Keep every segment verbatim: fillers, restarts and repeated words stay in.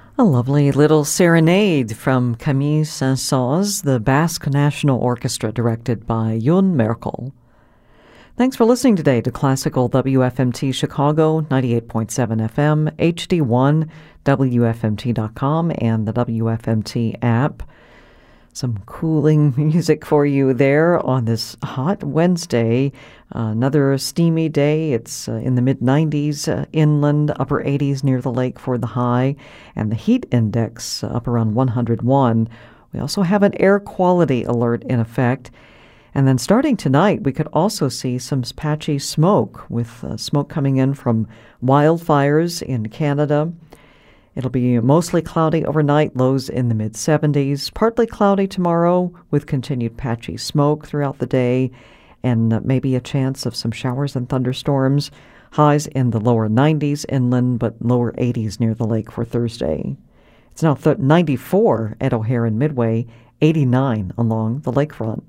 A lovely little serenade from Camille Saint-Saëns, the Basque National Orchestra, directed by Jon Merkel. Thanks for listening today to Classical W F M T Chicago, ninety-eight point seven F M, H D one, W F M T dot com, and the W F M T app. Some cooling music for you there on this hot Wednesday. Uh, another steamy day. It's uh, in the mid nineties uh, inland, upper eighties near the lake for the high, and the heat index uh, up around one hundred one. We also have an air quality alert in effect. And then starting tonight, we could also see some patchy smoke, with uh, smoke coming in from wildfires in Canada. It'll be mostly cloudy overnight, lows in the mid seventies. Partly cloudy tomorrow with continued patchy smoke throughout the day, and maybe a chance of some showers and thunderstorms. Highs in the lower nineties inland, but lower eighties near the lake for Thursday. It's now th- ninety-four at O'Hare and Midway, eighty-nine along the lakefront.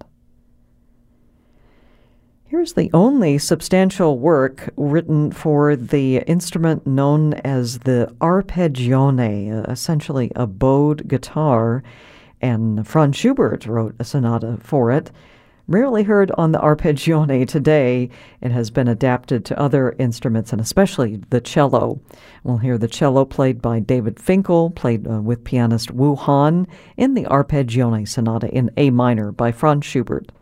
Here's the only substantial work written for the instrument known as the arpeggione, essentially a bowed guitar, and Franz Schubert wrote a sonata for it. Rarely heard on the arpeggione today. It has been adapted to other instruments, and especially the cello. We'll hear the cello played by David Finkel, played uh, with pianist Wu Han, in the arpeggione sonata in A minor by Franz Schubert.